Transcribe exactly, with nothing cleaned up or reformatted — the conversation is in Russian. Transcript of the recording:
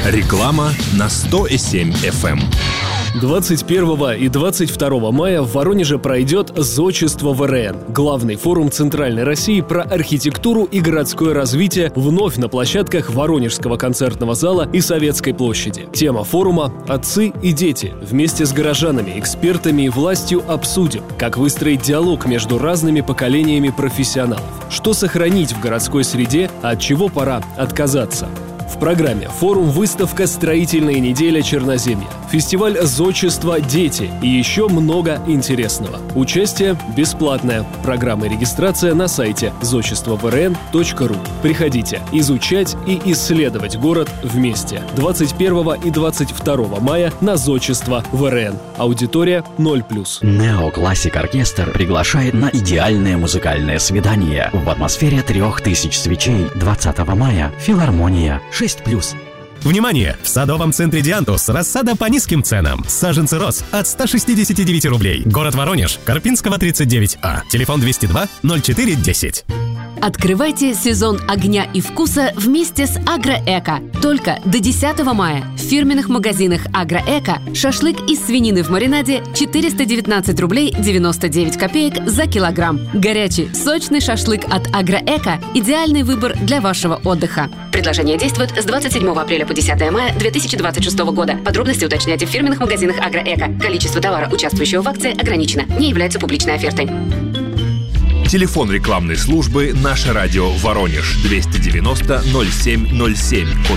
Реклама на сто и семь эф эм. двадцать первого и двадцать второго мая в Воронеже пройдет «Зодчество ВРН» – главный форум Центральной России про архитектуру и городское развитие вновь на площадках Воронежского концертного зала и Советской площади. Тема форума «Отцы и дети». Вместе с горожанами, экспертами и властью обсудим, как выстроить диалог между разными поколениями профессионалов, что сохранить в городской среде, а от чего пора отказаться. В программе форум, выставка «Строительная неделя Черноземья», фестиваль «Зодчество. Дети» и еще много интересного. Участие бесплатное. Программа и регистрация на сайте зодчество вэ эр эн точка ру. Приходите изучать и исследовать город вместе. двадцать первого и двадцать второго мая на «Зодчество вэ эр эн». Аудитория ноль плюс. Нео Классик Оркестр приглашает на идеальное музыкальное свидание в атмосфере трех тысяч свечей двадцатого мая. Филармония шесть плюс. Внимание! В садовом центре «Диантус» рассада по низким ценам. Саженцы роз от ста шестидесяти девяти рублей. Город Воронеж, Карпинского, тридцать девять А. Телефон двести два ноль четыре десять. Открывайте сезон огня и вкуса вместе с Агроэко. Только до десятого мая в фирменных магазинах Агроэко шашлык из свинины в маринаде четыреста девятнадцать рублей девяносто девять копеек за килограмм. Горячий, сочный шашлык от Агроэко – идеальный выбор для вашего отдыха. Предложение действует с двадцать седьмого апреля по десятого мая две тысячи двадцать шестого года. Подробности уточняйте в фирменных магазинах Агроэко. Количество товара, участвующего в акции, ограничено. Не является публичной офертой. Телефон рекламной службы «Наше радио Воронеж» двести девяносто ноль семь ноль семь, код